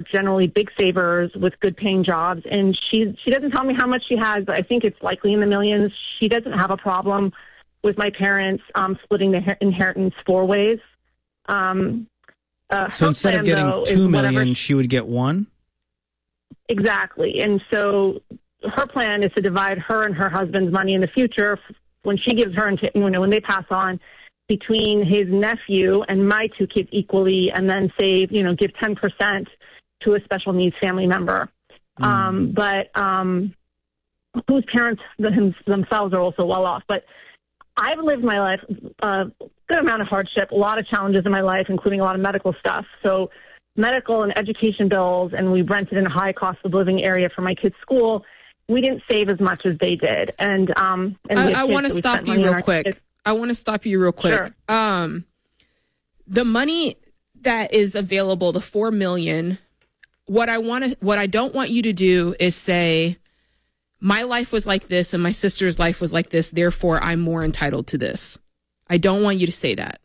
generally big savers with good paying jobs. And she doesn't tell me how much she has, but I think it's likely in the millions. She doesn't have a problem with my parents splitting the inheritance 4 ways. So instead of getting $2 million, she would get 1? Exactly. And so her plan is to divide her and her husband's money in the future when she gives her, when they pass on, between his nephew and my 2 kids equally, and then save, give 10% to a special needs family member. But whose parents themselves are also well off. But I've lived my life, a good amount of hardship, a lot of challenges in my life, including a lot of medical stuff. So medical and education bills, and we rented in a high cost of living area for my kids' school. We didn't save as much as they did. And I want to stop you real quick. I want to stop you real quick. Sure. The money that is available, the $4 million, what I don't want you to do is say, my life was like this and my sister's life was like this, therefore I'm more entitled to this. I don't want you to say that.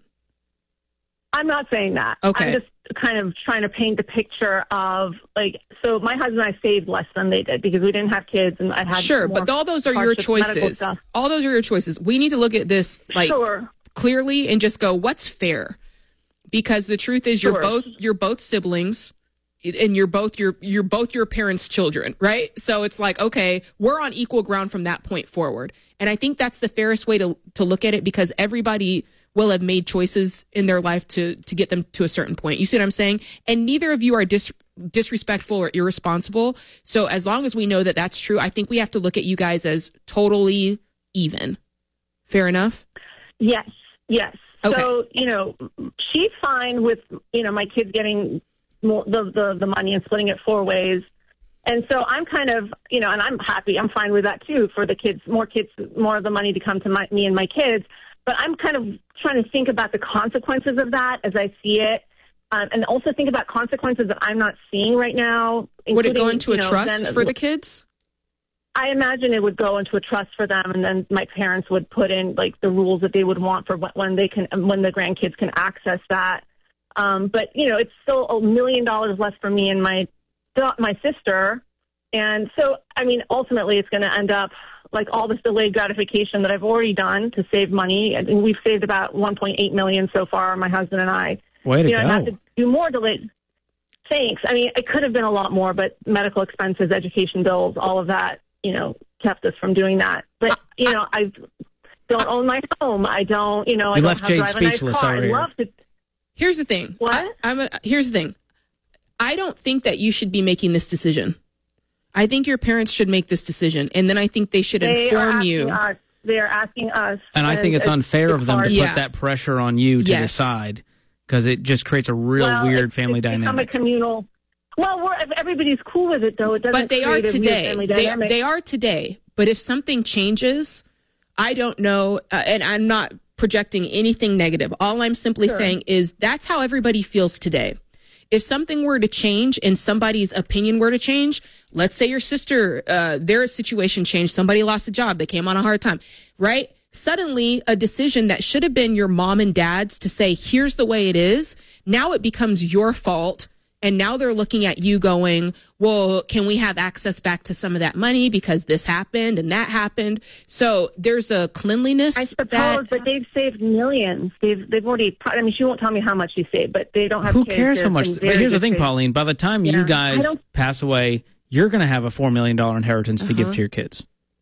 I'm not saying that. Okay. I'm just kind of trying to paint the picture of, so my husband and I saved less than they did because we didn't have kids and I had Sure, but all those are your choices. All those are your choices. We need to look at this clearly and just go, what's fair? Because the truth is you're both siblings. And you're both your parents' children, right? So it's like, okay, we're on equal ground from that point forward. And I think that's the fairest way to look at it, because everybody will have made choices in their life to get them to a certain point. You see what I'm saying? And neither of you are disrespectful or irresponsible. So as long as we know that that's true, I think we have to look at you guys as totally even. Fair enough? Yes. Okay. So, she's fine with, my kids getting the money and splitting it 4 ways. And so I'm kind of, and I'm happy. I'm fine with that too, for the kids, more of the money to come to me and my kids. But I'm kind of trying to think about the consequences of that as I see it. And also think about consequences that I'm not seeing right now. Would it go into a trust for the kids? I imagine it would go into a trust for them. And then my parents would put in the rules that they would want for when the grandkids can access that. But, it's still $1 million less for me and my sister. And so, ultimately it's going to end up like all this delayed gratification that I've already done to save money. And we've saved about $1.8 million so far, my husband and I. Way to go. I have to do more delayed. Thanks. It could have been a lot more, but medical expenses, education bills, all of that, kept us from doing that. But, I don't own my home. I don't, I don't left Jade drive a nice speechless car. over here. I love to. Here's the thing. What? Here's the thing. I don't think that you should be making this decision. I think your parents should make this decision, and then I think they should inform you. They are asking us. And I think it's unfair of them to put that pressure on you to decide, because it just creates a weird family dynamic. It's become a communal. Well, everybody's cool with it, though. It doesn't. But they are today. They are today. But if something changes, I don't know, and I'm not projecting anything negative. All I'm simply saying is that's how everybody feels today. If something were to change and somebody's opinion were to change, let's say your sister, their situation changed, somebody lost a job, they came on a hard time, right? Suddenly a decision that should have been your mom and dad's to say, here's the way it is, now it becomes your fault. And now they're looking at you going, well, can we have access back to some of that money because this happened and that happened? So there's a cleanliness. I suppose, but they've saved millions. They've already, she won't tell me how much she saved, but they don't have Who kids. cares how much? But here's the thing, Pauline. By the time you guys pass away, you're going to have a $4 million inheritance to give to your kids.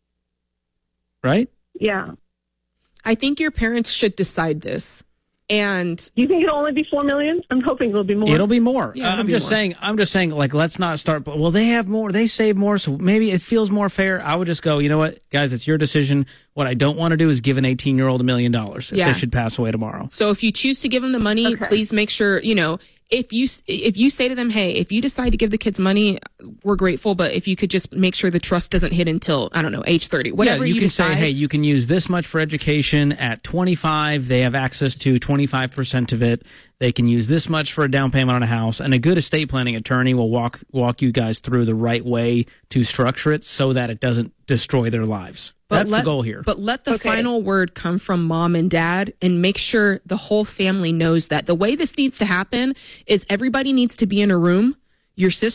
Right? Yeah. I think your parents should decide this. And you think it'll only be $4 million? I'm hoping it'll be more. It'll be more. Yeah, I'm just saying, let's not start. Well, they have more. They save more, so maybe it feels more fair. I would just go, you know what, guys, it's your decision. What I don't want to do is give an 18-year-old $1 million if they should pass away tomorrow. So if you choose to give them the money, please make sure, if you say to them, hey, if you decide to give the kids money, we're grateful, but if you could just make sure the trust doesn't hit until, I don't know, age 30, whatever you can decide. Say, hey, you can use this much for education. At 25, they have access to 25% of it. They can use this much for a down payment on a house, and a good estate planning attorney will walk you guys through the right way to structure it so that it doesn't destroy their lives. That's the goal here. But let the final word come from mom and dad, and make sure the whole family knows that. The way this needs to happen is everybody needs to be in a room. Your sister